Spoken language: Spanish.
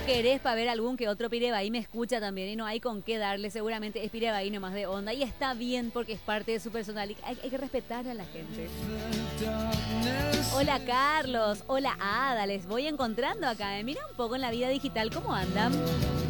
no querés para ver algún que otro Pirebaí me escucha también y no hay con qué darle, seguramente es Pirebaí nomás de onda y está bien porque es parte de su personalidad, hay que respetar a la gente. Hola Carlos, hola Ada, les voy encontrando acá, mira un poco en la vida digital, ¿cómo andan?